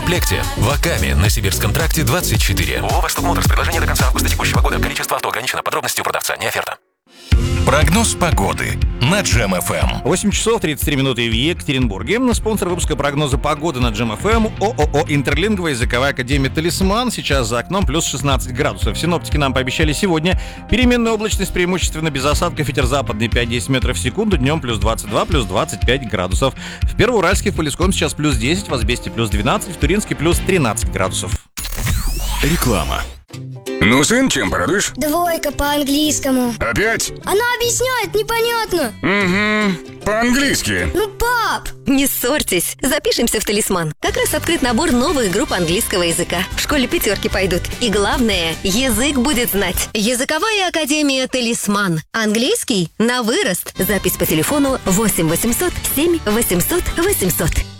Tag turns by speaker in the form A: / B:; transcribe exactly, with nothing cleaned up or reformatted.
A: комплекте. Ваками на Сибирском тракте двадцать четыре. ООО «Восток Моторс». Предложение до конца августа текущего года. Количество авто ограничено. Подробности у продавца. Не оферта.
B: Прогноз погоды на Джем эф эм.
C: восемь часов тридцать три минуты в Екатеринбурге. Спонсор выпуска прогноза погоды на Джем эф эм ООО «Интерлинговая языковая академия Талисман». Сейчас за окном плюс шестнадцать градусов. Синоптики нам пообещали сегодня переменная облачность, преимущественно без осадков, ветер западный пять-десять метров в секунду, днем плюс двадцать два, плюс двадцать пять градусов. В Первоуральске, в Полесском сейчас плюс десять, в Азбесте плюс двенадцать, в Туринске плюс тринадцать градусов.
B: Реклама.
D: Ну, сын, чем порадуешь?
E: Двойка по английскому.
D: Опять?
E: Она объясняет непонятно.
D: Угу, по-английски.
E: Ну, пап!
F: Не ссорьтесь, запишемся в Талисман. Как раз открыт набор новых групп английского языка. В школе пятерки пойдут. И главное, язык будет знать. Языковая академия Талисман. Английский на вырост. Запись по телефону восемь восемьсот семь восемьсот восемьсот.